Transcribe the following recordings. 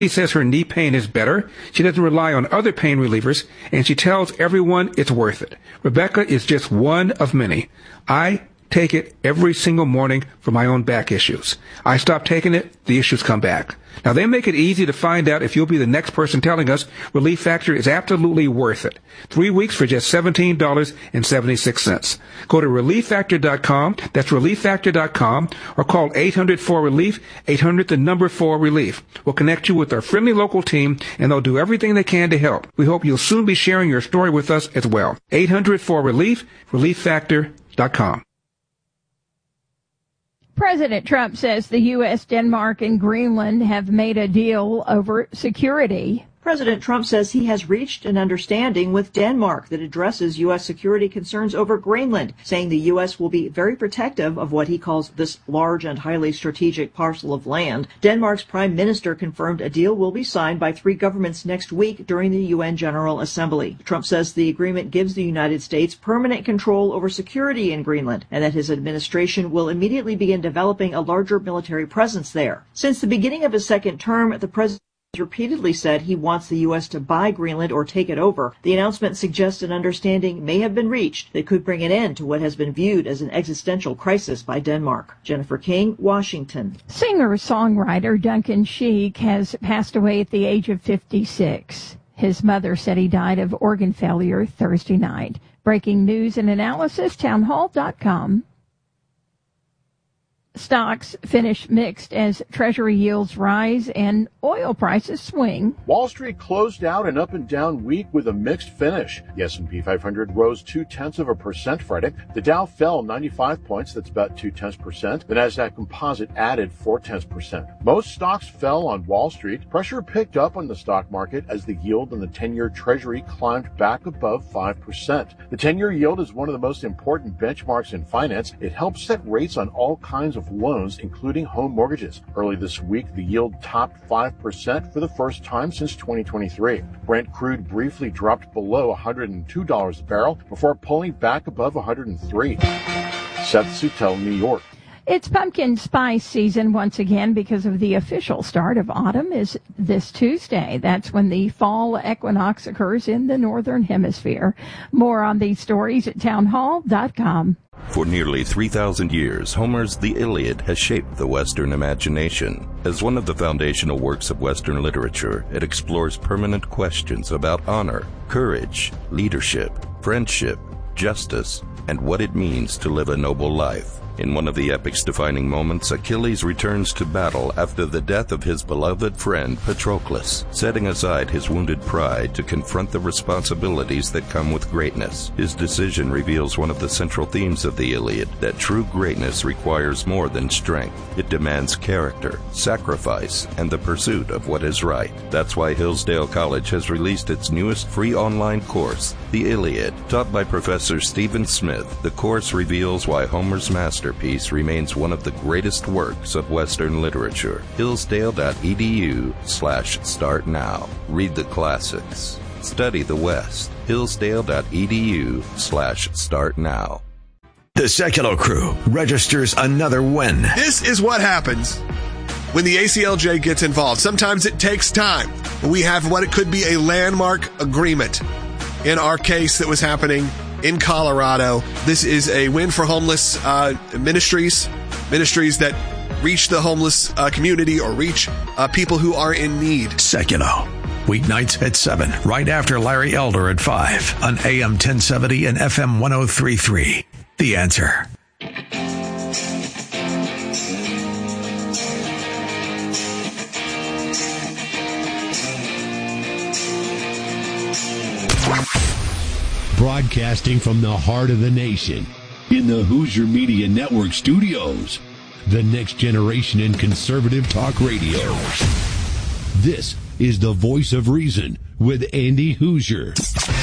She says her knee pain is better. She doesn't rely on other pain relievers, and she tells everyone it's worth it. Rebecca is just one of many. I take it every single morning for my own back issues. I stop taking it, the issues come back. Now, they make it easy to find out if you'll be the next person telling us Relief Factor is absolutely worth it. 3 weeks for just $17.76. Go to ReliefFactor.com. That's ReliefFactor.com. Or call 800-4RELIEF, 800-4RELIEF. We'll connect you with our friendly local team, and they'll do everything they can to help. We hope you'll soon be sharing your story with us as well. 800-4RELIEF, ReliefFactor.com. President Trump says the U.S., Denmark, and Greenland have made a deal over security. President Trump says he has reached an understanding with Denmark that addresses U.S. security concerns over Greenland, saying the U.S. will be very protective of what he calls this large and highly strategic parcel of land. Denmark's prime minister confirmed a deal will be signed by 3 governments next week during the UN General Assembly. Trump says the agreement gives the United States permanent control over security in Greenland and that his administration will immediately begin developing a larger military presence there. Since the beginning of his second term, the president repeatedly said he wants the U.S. to buy Greenland or take it over. The announcement suggests an understanding may have been reached that could bring an end to what has been viewed as an existential crisis by Denmark. Jennifer King, Washington. Singer-songwriter Duncan Sheik has passed away at the age of 56. His mother said he died of organ failure Thursday night. Breaking news and analysis, townhall.com. Stocks finish mixed as Treasury yields rise and oil prices swing. Wall Street closed out an up and down week with a mixed finish. The S&P 500 rose 0.2% Friday. The Dow fell 95 points. That's about 0.2%. The Nasdaq Composite added 0.4%. Most stocks fell on Wall Street. Pressure picked up on the stock market as the yield on the 10-year Treasury climbed back above 5%. The 10-year yield is one of the most important benchmarks in finance. It helps set rates on all kinds of loans, including home mortgages. Early this week, the yield topped 5% for the first time since 2023. Brent crude briefly dropped below $102 a barrel before pulling back above $103. Seth Sutel, New York. It's pumpkin spice season once again because of the official start of autumn is this Tuesday. That's when the fall equinox occurs in the northern hemisphere. More on these stories at townhall.com. For nearly 3,000 years, Homer's The Iliad has shaped the Western imagination. As one of the foundational works of Western literature, it explores permanent questions about honor, courage, leadership, friendship, justice, and what it means to live a noble life. In one of the epic's defining moments, Achilles returns to battle after the death of his beloved friend Patroclus, setting aside his wounded pride to confront the responsibilities that come with greatness. His decision reveals one of the central themes of the Iliad, that true greatness requires more than strength. It demands character, sacrifice, and the pursuit of what is right. That's why Hillsdale College has released its newest free online course, The Iliad. Taught by Professor Stephen Smith, the course reveals why Homer's masterpiece remains one of the greatest works of Western literature. Hillsdale.edu/start now. Read the classics. Study the West. Hillsdale.edu/start now. The Secular Crew registers another win. This is what happens when the ACLJ gets involved. Sometimes it takes time. We have what it could be a landmark agreement. In our case that was happening in Colorado, this is a win for homeless ministries that reach the homeless community or reach people who are in need. Secular. Weeknights at 7, right after Larry Elder at 5 on AM 1070 and FM 103.3. The Answer. Broadcasting from the heart of the nation, in the Hoosier Media Network studios, the next generation in conservative talk radio. This is the Voice of Reason with Andy Hoosier.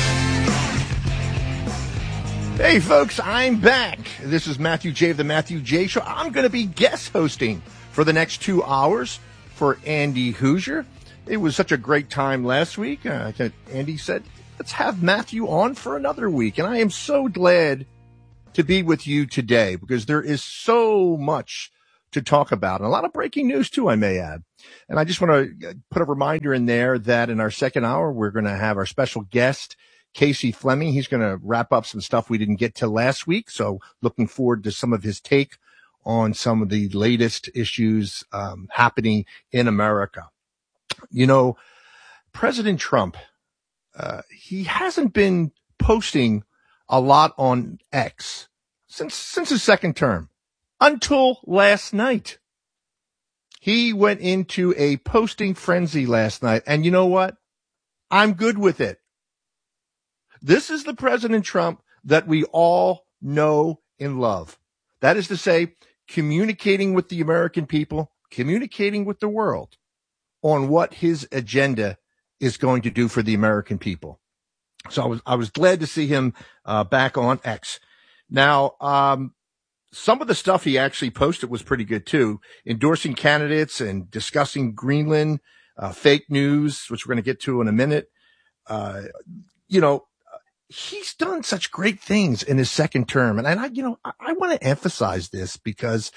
Hey folks, I'm back. This is Matthew J. of the Matthew J. Show. I'm going to be guest hosting for the next 2 hours for Andy Hoosier. It was such a great time last week. Andy said, let's have Matthew on for another week. And I am so glad to be with you today because there is so much to talk about, and a lot of breaking news too, I may add. And I just want to put a reminder in there that in our second hour, we're going to have our special guest, Casey Fleming. He's going to wrap up some stuff we didn't get to last week. So looking forward to some of his take on some of the latest issues happening in America. You know, President Trump, he hasn't been posting a lot on X since his second term until last night. He went into a posting frenzy last night. And you know what? I'm good with it. This is the President Trump that we all know and love. That is to say, communicating with the American people, communicating with the world on what his agenda is going to do for the American people. So I was glad to see him back on X. Now, some of the stuff he actually posted was pretty good too, endorsing candidates and discussing Greenland, fake news, which we're going to get to in a minute. You know, he's done such great things in his second term. And I want to emphasize this because,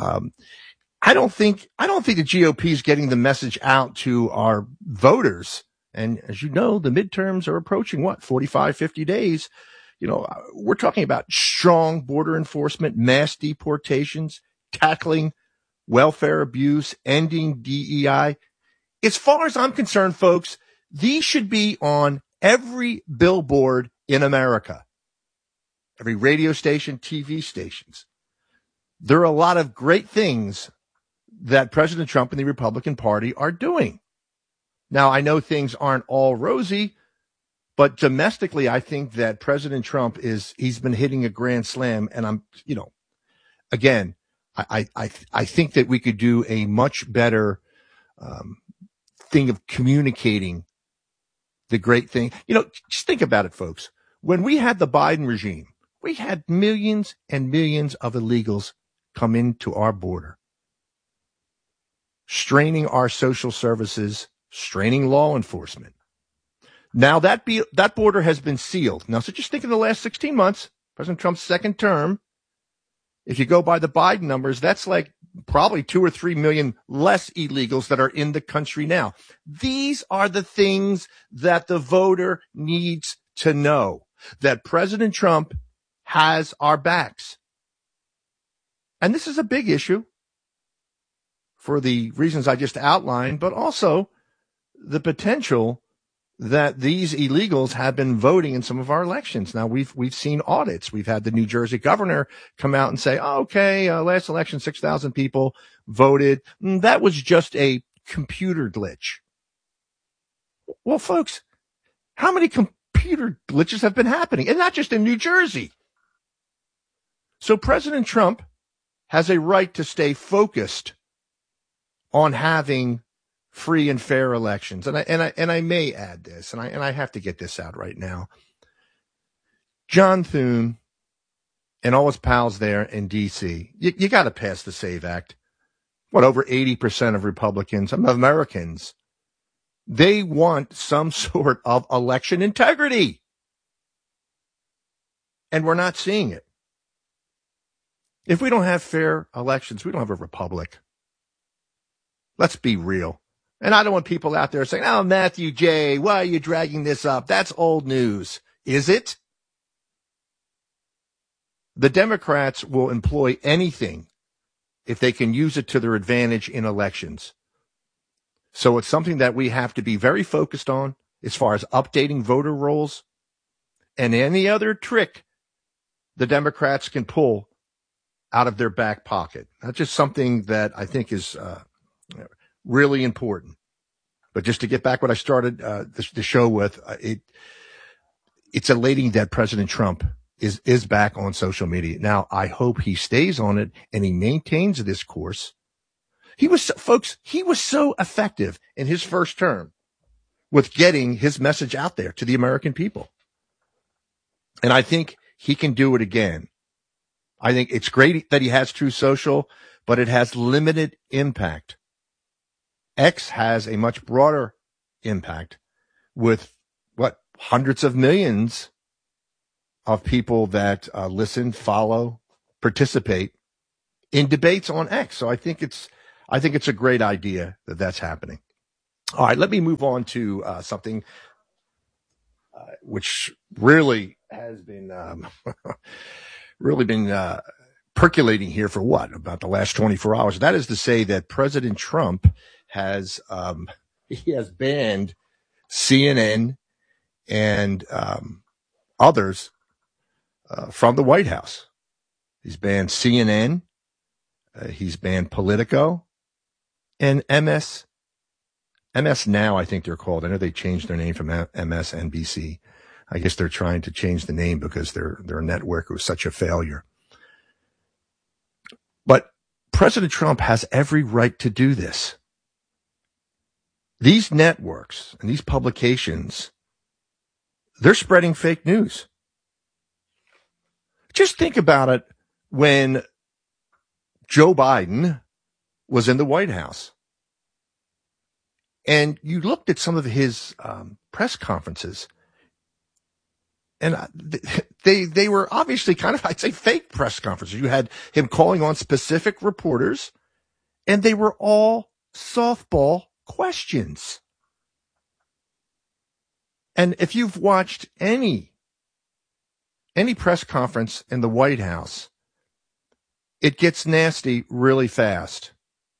I don't think the GOP is getting the message out to our voters. And as you know, the midterms are approaching 45, 50 days. You know, we're talking about strong border enforcement, mass deportations, tackling welfare abuse, ending DEI. As far as I'm concerned, folks, these should be on every billboard in America, every radio station, TV stations. There are a lot of great things that President Trump and the Republican Party are doing. Now, I know things aren't all rosy, but domestically, I think that President Trump he's been hitting a grand slam. And I'm, you know, again, I think that we could do a much better thing of communicating the great thing. You know, just think about it, folks. When we had the Biden regime, we had millions and millions of illegals come into our border, straining our social services, straining law enforcement. Now that border has been sealed. Now, so just think of the last 16 months, President Trump's second term. If you go by the Biden numbers, that's like probably 2 or 3 million less illegals that are in the country now. These are the things that the voter needs to know, that President Trump has our backs. And this is a big issue for the reasons I just outlined, but also the potential that these illegals have been voting in some of our elections. Now, we've seen audits. We've had the New Jersey governor come out and say, oh, okay, last election, 6,000 people voted. That was just a computer glitch. Well, folks, how many computer glitches have been happening? And not just in New Jersey. So President Trump has a right to stay focused on having free and fair elections. And I may add this, and I have to get this out right now. John Thune and all his pals there in D.C., you got to pass the SAVE Act. Over 80% of Republicans, of Americans, they want some sort of election integrity. And we're not seeing it. If we don't have fair elections, we don't have a republic. Let's be real. And I don't want people out there saying, oh, Matthew J., why are you dragging this up? That's old news. Is it? The Democrats will employ anything if they can use it to their advantage in elections. So it's something that we have to be very focused on as far as updating voter rolls and any other trick the Democrats can pull out of their back pocket. That's just something that I think is really important. But just to get back what I started the show with, it's elating that President Trump is back on social media. Now, I hope he stays on it and he maintains this course. He was so effective in his first term with getting his message out there to the American people. And I think he can do it again. I think it's great that he has Truth Social, but it has limited impact. X has a much broader impact with hundreds of millions of people that listen, follow, participate in debates on X. So I think it's a great idea that that's happening. All right, let me move on to something which really has been percolating here for about the last 24 hours. That is to say that President Trump has banned CNN and others from the White House. He's banned CNN. He's banned Politico and MS Now, I think they're called. I know they changed their name from MSNBC. I guess they're trying to change the name because their network was such a failure. But President Trump has every right to do this. These networks and these publications, they're spreading fake news. Just think about it when Joe Biden was in the White House. And you looked at some of his press conferences, and they were obviously kind of, I'd say, fake press conferences. You had him calling on specific reporters, and they were all softball questions. And if you've watched any press conference in the White House, it gets nasty really fast.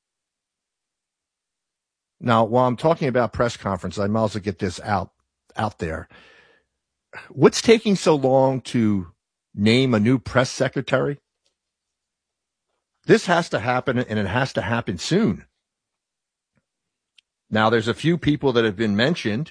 Now, while I'm talking about press conferences, I might as well get this out there. What's taking so long to name a new press secretary? This has to happen, and it has to happen soon. Now, there's a few people that have been mentioned.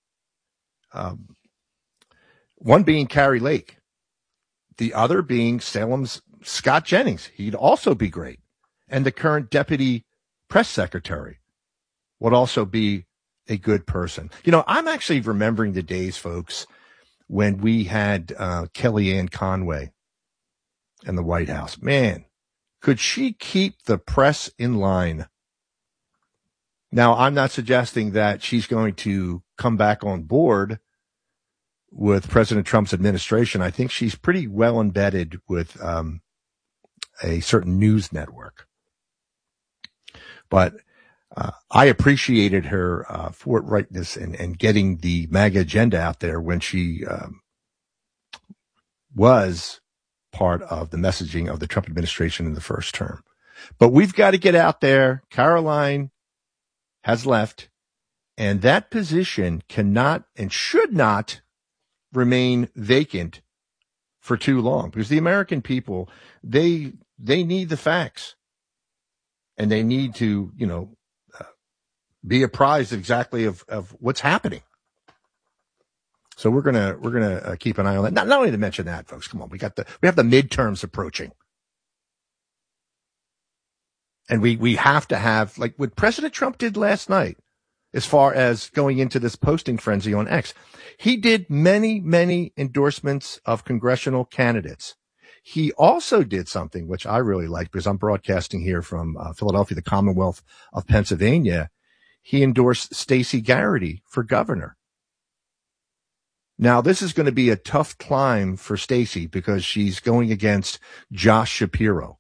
One being Kari Lake. The other being Salem's Scott Jennings. He'd also be great. And the current deputy press secretary would also be a good person. You know, I'm actually remembering the days, folks, when we had Kellyanne Conway in the White House. Man, could she keep the press in line? Now, I'm not suggesting that she's going to come back on board with President Trump's administration. I think she's pretty well embedded with a certain news network. But I appreciated her forthrightness and getting the MAGA agenda out there when she was part of the messaging of the Trump administration in the first term. But we've got to get out there. Caroline has left, and that position cannot and should not remain vacant for too long, because the American people, they need the facts, and they need to, be apprised exactly of what's happening. So we're gonna keep an eye on that. Not only to mention that, folks, come on, we have the midterms approaching, and we have to have, like what President Trump did last night, as far as going into this posting frenzy on X. He did many, many endorsements of congressional candidates. He also did something which I really like, because I'm broadcasting here from Philadelphia, the Commonwealth of Pennsylvania. He endorsed Stacey Garrity for governor. Now, this is going to be a tough climb for Stacey, because she's going against Josh Shapiro.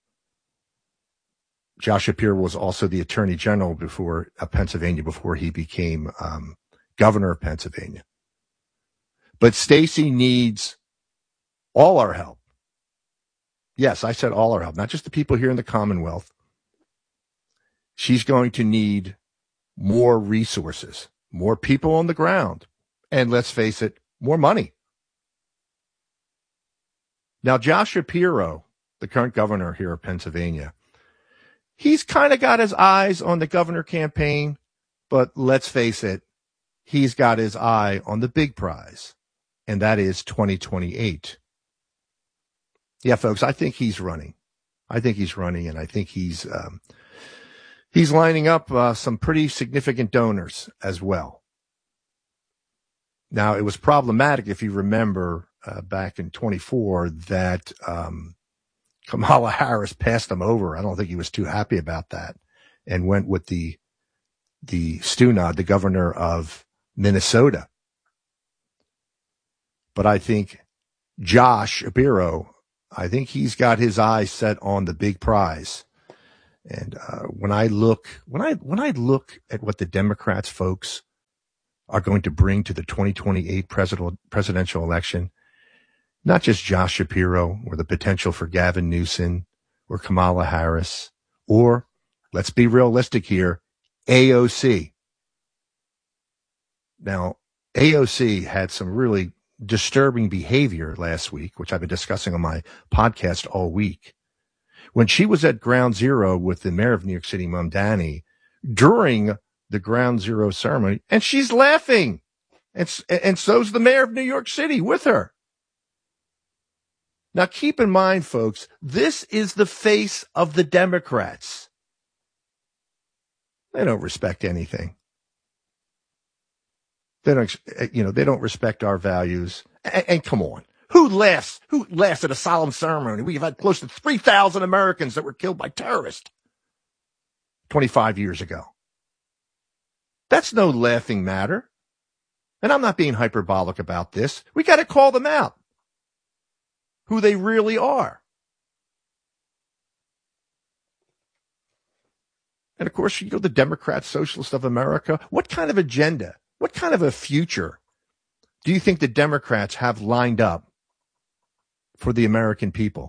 Josh Shapiro was also the Attorney General of Pennsylvania before he became governor of Pennsylvania. But Stacey needs all our help. Yes, I said all our help, not just the people here in the Commonwealth. She's going to need more resources, more people on the ground, and let's face it, more money. Now, Josh Shapiro, the current governor here of Pennsylvania, he's kind of got his eyes on the governor campaign, but let's face it, he's got his eye on the big prize, and that is 2028. Yeah, folks, I think he's running. And I think he's lining up some pretty significant donors as well. Now, it was problematic, if you remember, back in 24, that Kamala Harris passed him over. I don't think he was too happy about that, and went with the Stunod, the governor of Minnesota. But I think Josh Shapiro I think he's got his eyes set on the big prize. And when I look at what the Democrats folks are going to bring to the 2028 presidential election, not just Josh Shapiro or the potential for Gavin Newsom or Kamala Harris, or, let's be realistic here, AOC. Now, AOC had some really disturbing behavior last week, which I've been discussing on my podcast all week. When she was at Ground Zero with the mayor of New York City, Mamdani, during the Ground Zero ceremony, and she's laughing. And so's the mayor of New York City with her. Now, keep in mind, folks, this is the face of the Democrats. They don't respect anything. They don't respect our values. And come on. Who laughs at a solemn ceremony? We've had close to 3,000 Americans that were killed by terrorists 25 years ago. That's no laughing matter. And I'm not being hyperbolic about this. We got to call them out, who they really are. And of course, you go the Democrats, Socialists of America. What kind of agenda, what kind of a future do you think the Democrats have lined up for the American people?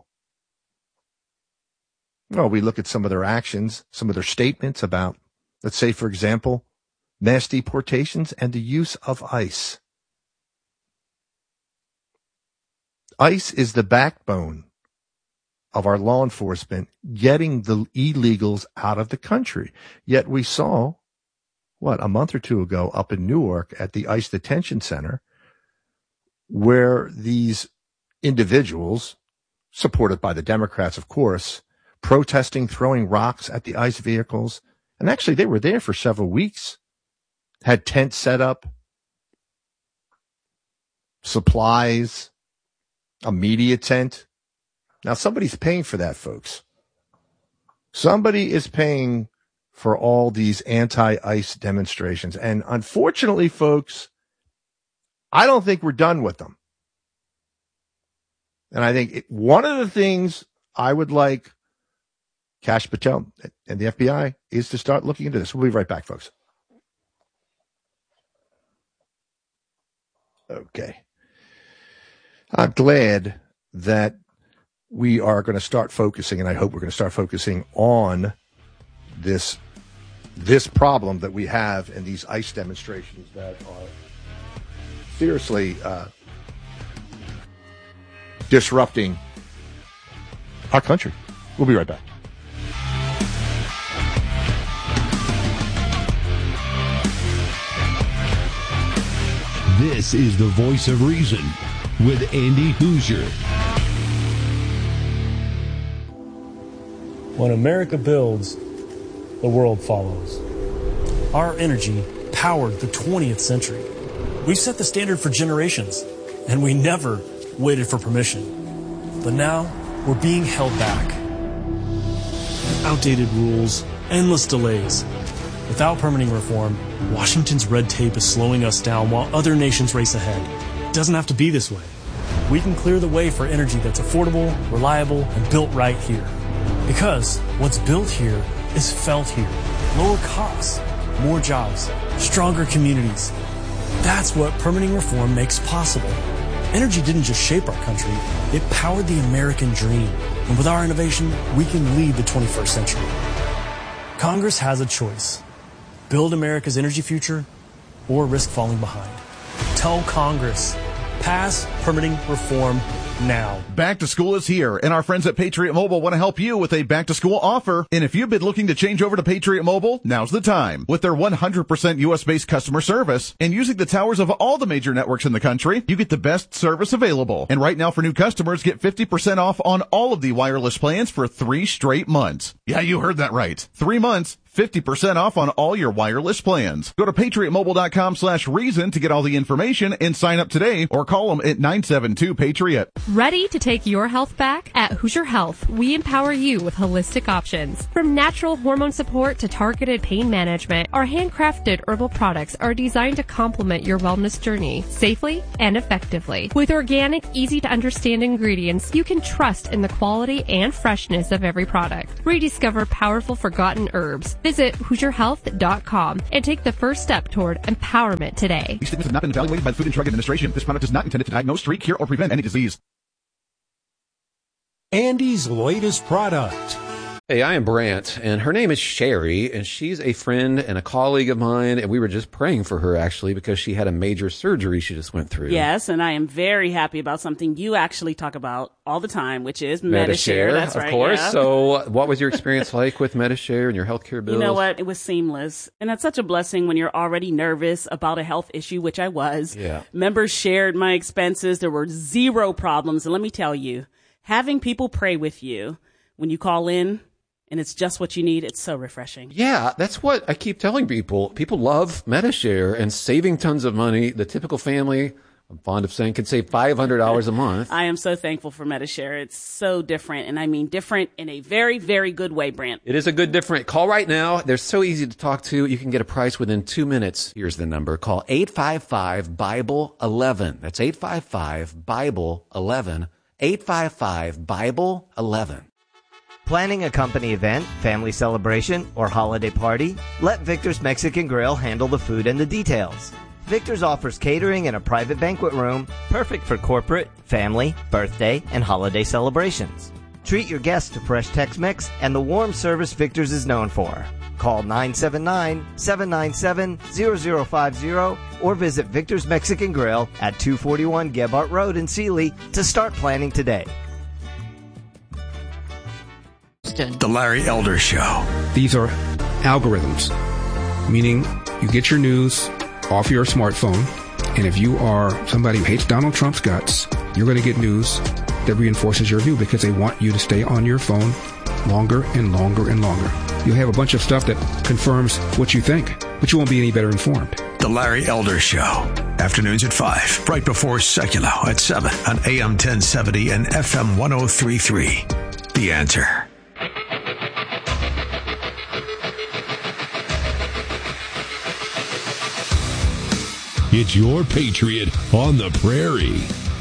Well, we look at some of their actions, some of their statements about, let's say, for example, mass deportations and the use of ICE. ICE is the backbone of our law enforcement getting the illegals out of the country. Yet we saw, a month or two ago up in Newark at the ICE detention center, where these individuals, supported by the Democrats, of course, protesting, throwing rocks at the ICE vehicles. And actually, they were there for several weeks, had tents set up, supplies, a media tent. Now, somebody's paying for that, folks. Somebody is paying for all these anti-ICE demonstrations. And unfortunately, folks, I don't think we're done with them. And I think one of the things I would like Kash Patel and the FBI is to start looking into this. We'll be right back, folks. Okay. I'm glad that we are going to start focusing, and I hope we're going to start focusing on this problem that we have in these ICE demonstrations that are seriously disrupting our country. We'll be right back. This is the Voice of Reason with Andy Hoosier. When America builds, the world follows. Our energy powered the 20th century. We've set the standard for generations, and we never waited for permission. But now, we're being held back. Outdated rules, endless delays. Without permitting reform, Washington's red tape is slowing us down while other nations race ahead. It doesn't have to be this way. We can clear the way for energy that's affordable, reliable, and built right here. Because what's built here is felt here. Lower costs, more jobs, stronger communities. That's what permitting reform makes possible. Energy didn't just shape our country, it powered the American dream. And with our innovation, we can lead the 21st century. Congress has a choice. Build America's energy future or risk falling behind. Tell Congress, pass permitting reform now. Back to school is here, and our friends at Patriot Mobile want to help you with a back-to-school offer. And if you've been looking to change over to Patriot Mobile, now's the time. With their 100% U.S.-based customer service and using the towers of all the major networks in the country, you get the best service available. And right now for new customers, get 50% off on all of the wireless plans for 3 straight months. Yeah, you heard that right. 3 months, 50% off on all your wireless plans. Go to PatriotMobile.com/reason to get all the information and sign up today or call them at 972-PATRIOT. Ready to take your health back? At Hoosier Health, we empower you with holistic options. From natural hormone support to targeted pain management, our handcrafted herbal products are designed to complement your wellness journey safely and effectively. With organic, easy to understand ingredients, you can trust in the quality and freshness of every product. Rediscover powerful forgotten herbs. Visit HoosierHealth.com and take the first step toward empowerment today. These statements have not been evaluated by the Food and Drug Administration. This product is not intended to diagnose, treat, cure, or prevent any disease. Andy's latest product. Hey, I am Brant, and her name is Sherry, and she's a friend and a colleague of mine, and we were just praying for her, actually, because she had a major surgery she just went through. Yes, and I am very happy about something you actually talk about all the time, which is Medi-Share. That's right, of course. Yeah. So what was your experience like with Medi-Share and your healthcare bills? You know what? It was seamless, and that's such a blessing when you're already nervous about a health issue, which I was. Yeah. Members shared my expenses. There were zero problems, and let me tell you, having people pray with you when you call in, and it's just what you need, it's so refreshing. Yeah, that's what I keep telling people. People love Medi-Share and saving tons of money. The typical family, I'm fond of saying, can save $500 a month. I am so thankful for Medi-Share. It's so different, and I mean different in a very, very good way, Brant. It is a good different. Call right now. They're so easy to talk to. You can get a price within 2 minutes. Here's the number. Call 855-BIBLE-11. That's 855-BIBLE-11. 855-BIBLE-11. Planning a company event, family celebration, or holiday party? Let Victor's Mexican Grill handle the food and the details. Victor's offers catering and a private banquet room, perfect for corporate, family, birthday, and holiday celebrations. Treat your guests to fresh Tex-Mex and the warm service Victor's is known for. Call 979-797-0050 or visit Victor's Mexican Grill at 241 Gebhardt Road in Sealy to start planning today. The Larry Elder Show. These are algorithms, meaning you get your news off your smartphone, and if you are somebody who hates Donald Trump's guts, you're going to get news that reinforces your view because they want you to stay on your phone longer and longer and longer. You'll have a bunch of stuff that confirms what you think, but you won't be any better informed. The Larry Elder Show. Afternoons at 5, right before Secular at 7 on AM 1070 and FM 1033. The Answer. It's your Patriot on the Prairie.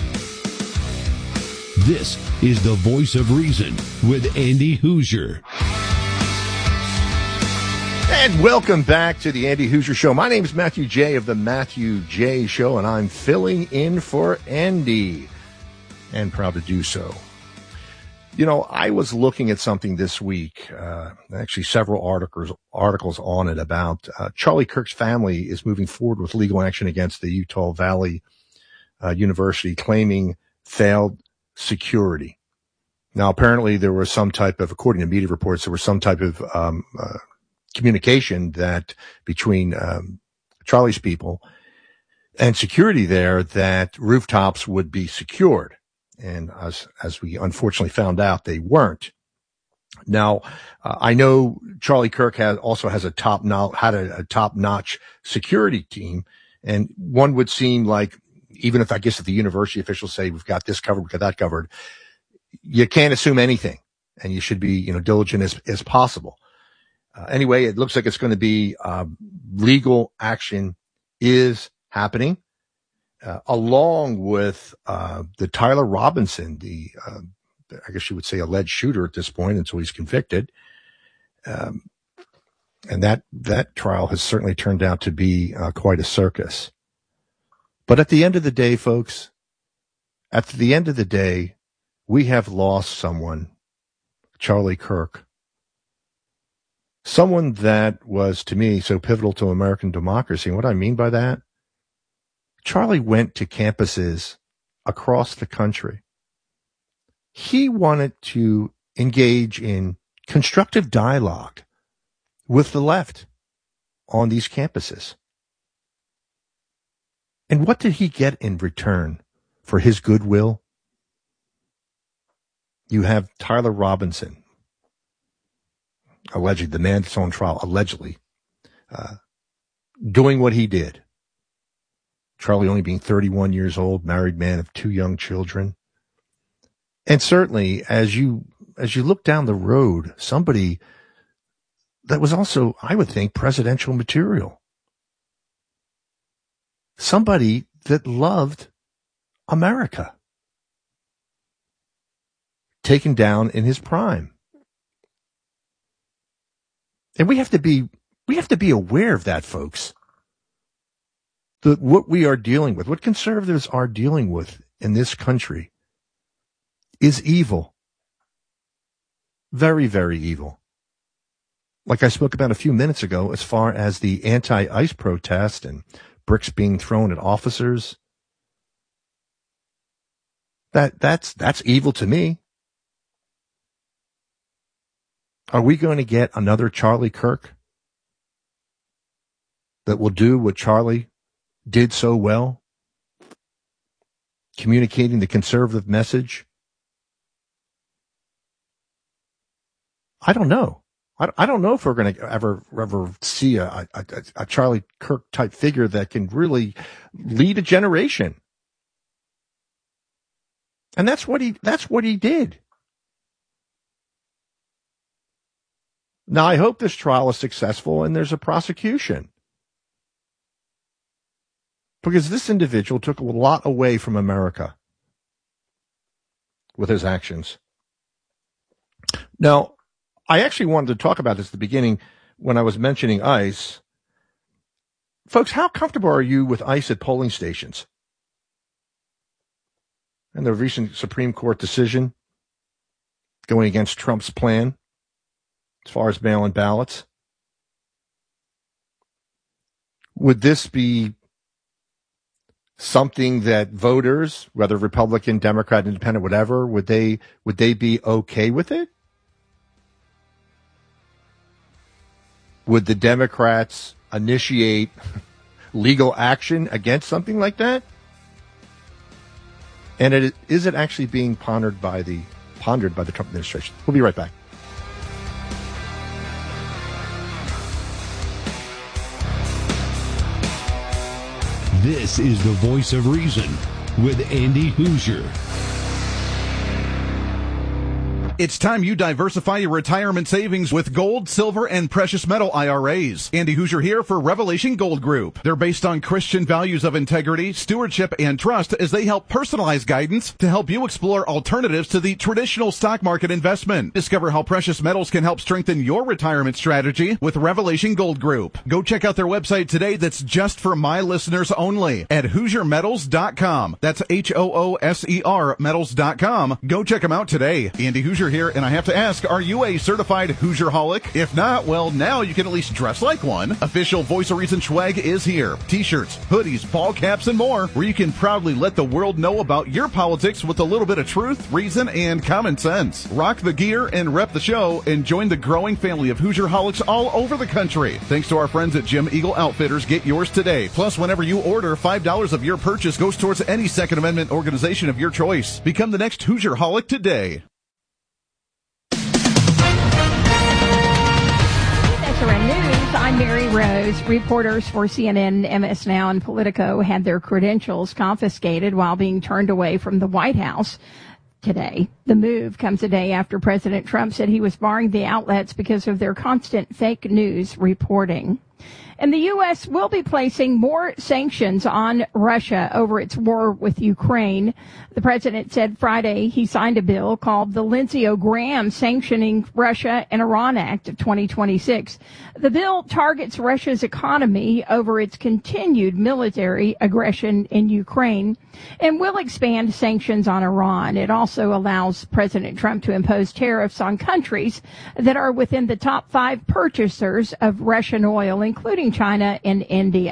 This is the Voice of Reason with Andy Hoosier. And welcome back to the Andy Hoosier Show. My name is Matthew J. of the Matthew J. Show, and I'm filling in for Andy, and proud to do so. You know, I was looking at something this week, actually several articles on it about Charlie Kirk's family is moving forward with legal action against the Utah Valley University, claiming failed security. Now, apparently there was some type of, according to media reports, there was some type of communication that between Charlie's people and security there that rooftops would be secured. And as we unfortunately found out, they weren't. Now, I know Charlie Kirk also has a top-notch security team, and one would seem like, even if if the university officials say we've got this covered, we've got that covered, you can't assume anything, and you should be, diligent as possible. Anyway, it looks like it's going to be legal action is happening. Along with the Tyler Robinson, I guess you would say alleged shooter at this point until he's convicted. And that trial has certainly turned out to be quite a circus. But at the end of the day, folks, we have lost someone, Charlie Kirk, someone that was, to me, so pivotal to American democracy. And what I mean by that, Charlie went to campuses across the country. He wanted to engage in constructive dialogue with the left on these campuses. And what did he get in return for his goodwill? You have Tyler Robinson. allegedly, the man that's on trial, allegedly, doing what he did. Charlie only being 31 years old, married man of 2 young children. And certainly, as you look down the road, somebody that was also, I would think, presidential material. Somebody that loved America. Taken down in his prime. And we have to be aware of that, folks. That what we are dealing with, what conservatives are dealing with in this country is evil. Very, very evil. Like I spoke about a few minutes ago, as far as the anti-ICE protest and bricks being thrown at officers. That's evil to me. Are we going to get another Charlie Kirk that will do what Charlie did so well? Communicating the conservative message? I don't know. I don't know if we're going to ever see a Charlie Kirk type figure that can really lead a generation. And that's what he did. Now, I hope this trial is successful and there's a prosecution. Because this individual took a lot away from America with his actions. Now, I actually wanted to talk about this at the beginning when I was mentioning ICE. Folks, how comfortable are you with ICE at polling stations? And the recent Supreme Court decision going against Trump's plan as far as mail-in ballots. Would this be something that voters, whether Republican, Democrat, Independent, whatever, would they be okay with it? Would the Democrats initiate legal action against something like that? And is it actually being pondered by the Trump administration? We'll be right back. This is the Voice of Reason with Andy Hoosier. It's time you diversify your retirement savings with gold, silver, and precious metal IRAs. Andy Hoosier here for Revelation Gold Group. They're based on Christian values of integrity, stewardship, and trust as they help personalize guidance to help you explore alternatives to the traditional stock market investment. Discover how precious metals can help strengthen your retirement strategy with Revelation Gold Group. Go check out their website today that's just for my listeners only at HoosierMetals.com. That's HOOSER Metals.com. Go check them out today. Andy Hoosier here, and I have to ask, are you a certified Hoosier-holic? If not, well, now you can at least dress like one. Official Voice of Reason swag is here. T-shirts, hoodies, ball caps, and more, where you can proudly let the world know about your politics with a little bit of truth, reason, and common sense. Rock the gear and rep the show, and join the growing family of Hoosier-holics all over the country. Thanks to our friends at Jim Eagle Outfitters, get yours today. Plus, whenever you order, $5 of your purchase goes towards any Second Amendment organization of your choice. Become the next Hoosier-holic today. SRN News, I'm Mary Rose. Reporters for CNN, MS Now, and Politico had their credentials confiscated while being turned away from the White House today. The move comes a day after President Trump said he was barring the outlets because of their constant fake news reporting. And the U.S. will be placing more sanctions on Russia over its war with Ukraine. The president said Friday he signed a bill called the Lindsey Graham Sanctioning Russia and Iran Act of 2026. The bill targets Russia's economy over its continued military aggression in Ukraine and will expand sanctions on Iran. It also allows President Trump to impose tariffs on countries that are within the top 5 purchasers of Russian oil, including China and India.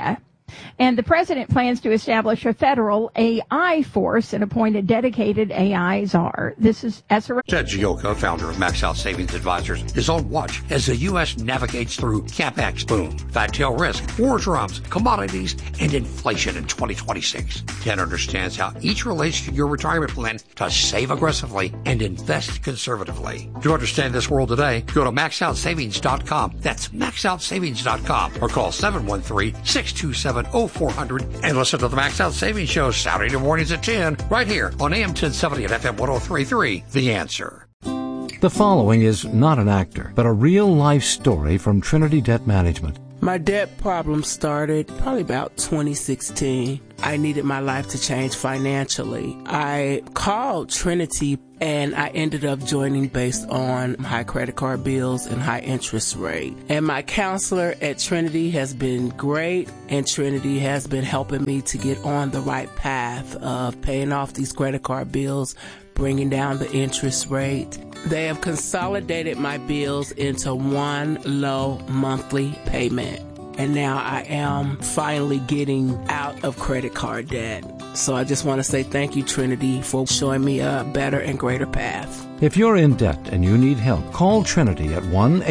And the president plans to establish a federal AI force and appoint a dedicated AI czar. This is SRO. Ted Gioka, founder of Max Out Savings Advisors, is on watch as the U.S. navigates through CapEx boom, fat tail risk, war drums, commodities, and inflation in 2026. Ted understands how each relates to your retirement plan to save aggressively and invest conservatively. To understand this world today, go to maxoutsavings.com. That's maxoutsavings.com or call 713-627-0400 and listen to the Max Out Savings Show Saturday mornings at 10 right here on AM 1070 and FM 103.3. The Answer. The following is not an actor, but a real-life story from Trinity Debt Management. My debt problem started probably about 2016. I needed my life to change financially. I called Trinity and I ended up joining based on high credit card bills and high interest rate. And my counselor at Trinity has been great, and Trinity has been helping me to get on the right path of paying off these credit card bills, bringing down the interest rate. They have consolidated my bills into one low monthly payment. And now I am finally getting out of credit card debt. So I just want to say thank you, Trinity, for showing me a better and greater path. If you're in debt and you need help, call Trinity at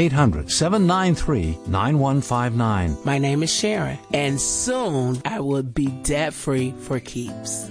1-800-793-9159. My name is Sharon, and soon I will be debt-free for keeps.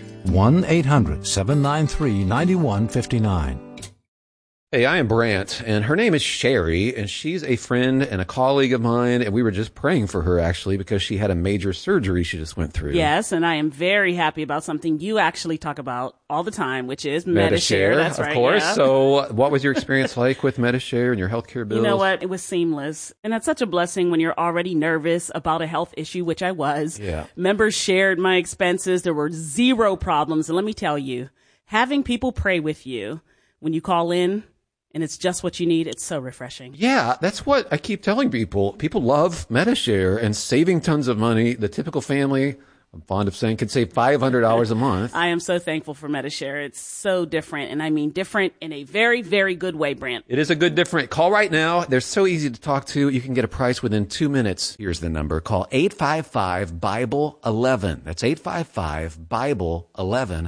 1-800-793-9159. Hey, I am Brant, and her name is Sherry, and she's a friend and a colleague of mine, and we were just praying for her, actually, because she had a major surgery she just went through. Yes, and I am very happy about something you actually talk about all the time, which is Medi-Share. That's right, of course. Yeah. So what was your experience like with Medi-Share and your healthcare bills? You know what? It was seamless. And that's such a blessing when you're already nervous about a health issue, which I was. Yeah. Members shared my expenses. There were zero problems. And let me tell you, having people pray with you when you call in, and it's just what you need, it's so refreshing. Yeah, that's what I keep telling people. People love Medi-Share and saving tons of money. The typical family, I'm fond of saying, could save $500 a month. I am so thankful for Medi-Share. It's so different, and I mean different in a very, very good way, Brant. It is a good different. Call right now. They're so easy to talk to. You can get a price within 2 minutes. Here's the number. Call 855-BIBLE-11. That's 855-BIBLE-11.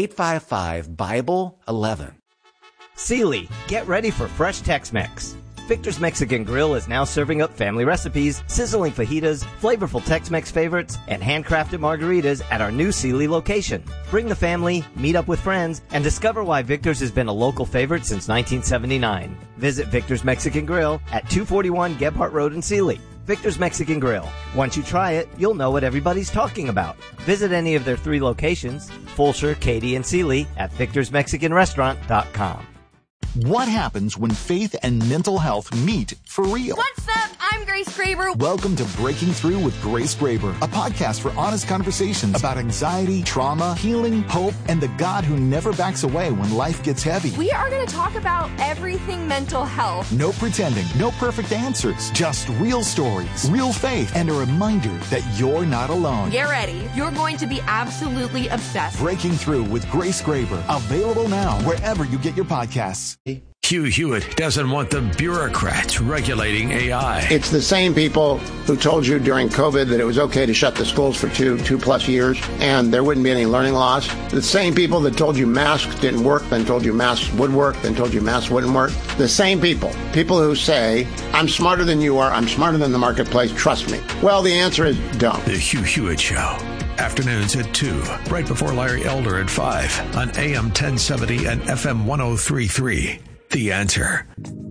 855-BIBLE-11. Sealy, get ready for fresh Tex-Mex. Victor's Mexican Grill is now serving up family recipes, sizzling fajitas, flavorful Tex-Mex favorites, and handcrafted margaritas at our new Sealy location. Bring the family, meet up with friends, and discover why Victor's has been a local favorite since 1979. Visit Victor's Mexican Grill at 241 Gebhardt Road in Sealy. Victor's Mexican Grill. Once you try it, you'll know what everybody's talking about. Visit any of their 3 locations, Fulshear, Katy, and Sealy at victorsmexicanrestaurant.com. What happens when faith and mental health meet for real? What's up? I'm Grace Graber. Welcome to Breaking Through with Grace Graber, a podcast for honest conversations about anxiety, trauma, healing, hope, and the God who never backs away when life gets heavy. We are going to talk about everything mental health. No pretending, no perfect answers, just real stories, real faith, and a reminder that you're not alone. Get ready. You're going to be absolutely obsessed. Breaking Through with Grace Graber, available now wherever you get your podcasts. Hugh Hewitt doesn't want the bureaucrats regulating AI. It's the same people who told you during COVID that it was okay to shut the schools for two plus years and there wouldn't be any learning loss. The same people that told you masks didn't work, then told you masks would work, then told you masks wouldn't work. The same people who say, I'm smarter than you are, I'm smarter than the marketplace, trust me. Well, the answer is don't. The Hugh Hewitt Show. Afternoons at 2, right before Larry Elder at 5 on AM 1070 and FM 103.3. The Answer.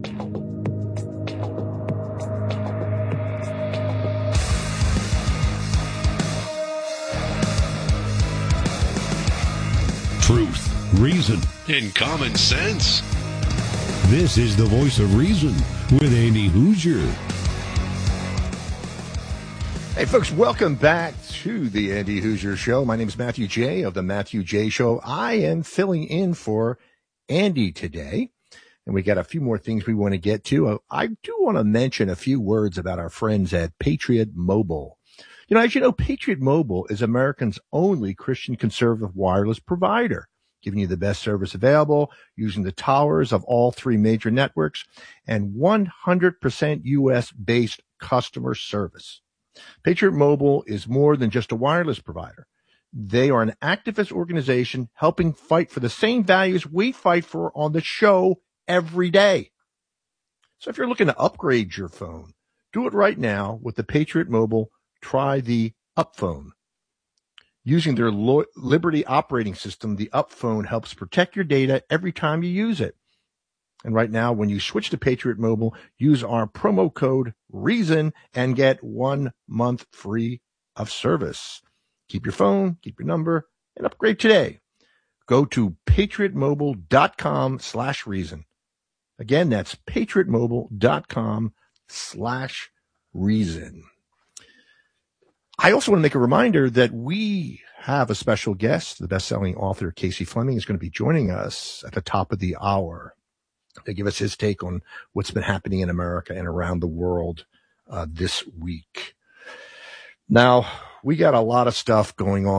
Truth, reason, and common sense. This is the voice of reason with Andy Hoosier. Hey, folks, welcome back to the Andy Hoosier Show. My name is Matthew J. of the Matthew J. Show. I am filling in for Andy today, and we got a few more things we want to get to. I do want to mention a few words about our friends at Patriot Mobile. You know, as you know, Patriot Mobile is America's only Christian conservative wireless provider, giving you the best service available, using the towers of all 3 major networks, and 100% U.S.-based customer service. Patriot Mobile is more than just a wireless provider. They are an activist organization helping fight for the same values we fight for on the show every day. So if you're looking to upgrade your phone, do it right now with the Patriot Mobile. Try the UpPhone. Using their Liberty operating system, the UpPhone helps protect your data every time you use it. And right now, when you switch to Patriot Mobile, use our promo code REASON and get 1 month free of service. Keep your phone, keep your number, and upgrade today. Go to patriotmobile.com/reason. Again, that's patriotmobile.com/reason. I also want to make a reminder that we have a special guest. The best-selling author Casey Fleming is going to be joining us at the top of the hour to give us his take on what's been happening in America and around the world this week. Now, we got a lot of stuff going on.